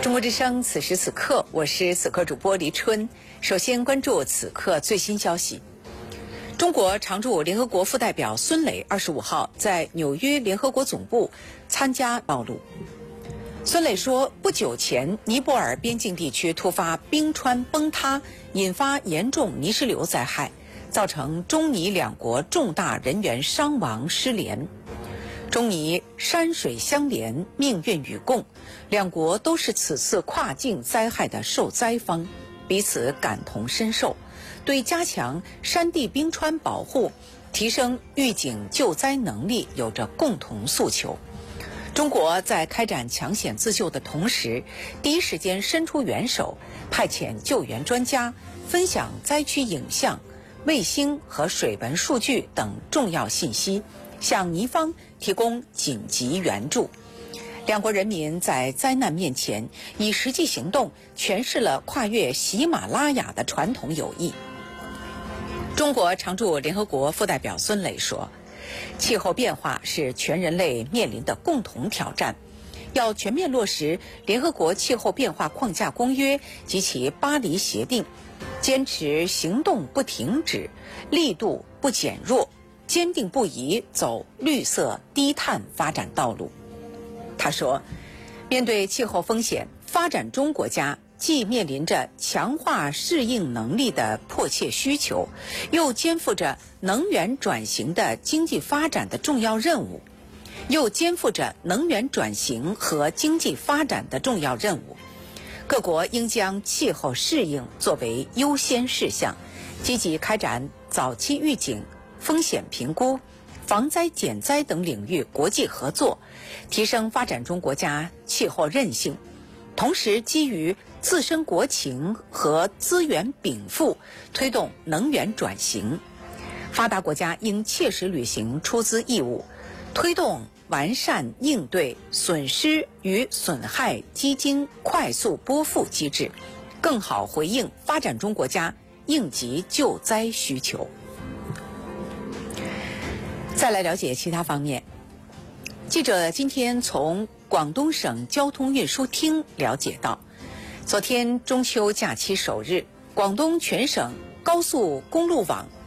中国之声，此时此刻，我是此刻主播黎春。首先关注此刻最新消息。中国常驻联合国副代表孙磊25号在纽约联合国总部参加暴露。孙磊说，不久前尼泊尔边境地区突发冰川崩塌，引发严重泥石流灾害，造成中尼两国重大人员伤亡失联。中尼山水相连，命运与共，两国都是此次跨境灾害的受灾方，彼此感同身受，对加强山地冰川保护、提升预警救灾能力有着共同诉求。中国在开展抢险自救的同时，第一时间伸出援手，派遣救援专家，分享灾区影像、卫星和水文数据等重要信息，向尼方提供紧急援助。两国人民在灾难面前以实际行动诠释了跨越喜马拉雅的传统友谊。中国常驻联合国副代表孙磊说，气候变化是全人类面临的共同挑战，要全面落实联合国气候变化框架公约及其巴黎协定，坚持行动不停止，力度不减弱，坚定不移走绿色低碳发展道路。他说，面对气候风险，发展中国家既面临着强化适应能力的迫切需求，又肩负着能源转型的经济发展的重要任务，各国应将气候适应作为优先事项，积极开展早期预警、风险评估、防灾减灾等领域国际合作，提升发展中国家气候韧性，同时基于自身国情和资源禀赋，推动能源转型。发达国家应切实履行出资义务，推动完善应对损失与损害基金快速拨付机制，更好回应发展中国家应急救灾需求。再来了解其他方面。记者今天从广东省交通运输厅了解到，昨天中秋假期首日，广东全省高速公路网